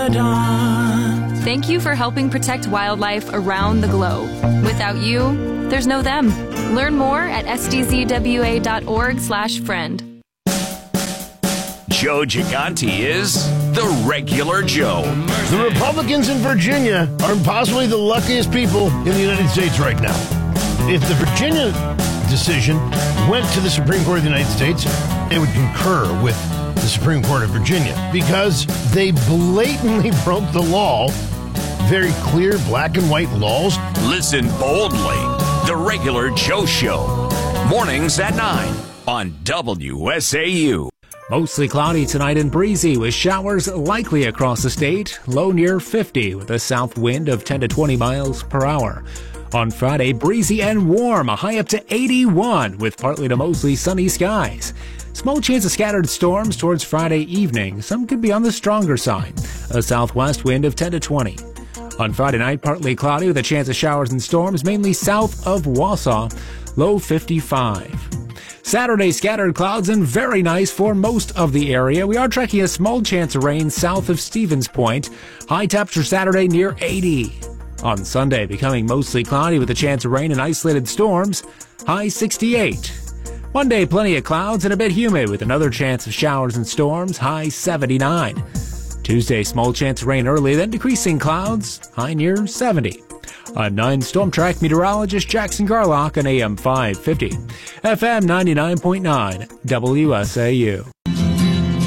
Ramadan. Thank you for helping protect wildlife around the globe. Without you, there's no them. Learn more at sdzwa.org/friend. Joe Gigante is the regular Joe. The Republicans in Virginia are possibly the luckiest people in the United States right now. If the Virginia decision went to the Supreme Court of the United States, they would concur with the Supreme Court of Virginia because they blatantly broke the law. Very clear black and white laws. Listen boldly. The regular Joe Show. Mornings at 9 on WSAU. Mostly cloudy tonight and breezy with showers likely across the state. Low near 50 with a south wind of 10 to 20 miles per hour. On Friday, breezy and warm, a high up to 81 with partly to mostly sunny skies. Small chance of scattered storms towards Friday evening. Some could be on the stronger side. A southwest wind of 10 to 20. On Friday night, partly cloudy with a chance of showers and storms, mainly south of Wausau. Low 55. Saturday, scattered clouds and very nice for most of the area. We are tracking a small chance of rain south of Stevens Point. High temperature Saturday near 80. On Sunday, becoming mostly cloudy with a chance of rain and isolated storms. High 68. Monday, plenty of clouds and a bit humid with another chance of showers and storms. High 79. Tuesday, small chance of rain early, then decreasing clouds. High near 70. I'm 9 Storm Track meteorologist Jackson Garlock on AM 550. FM 99.9 WSAU.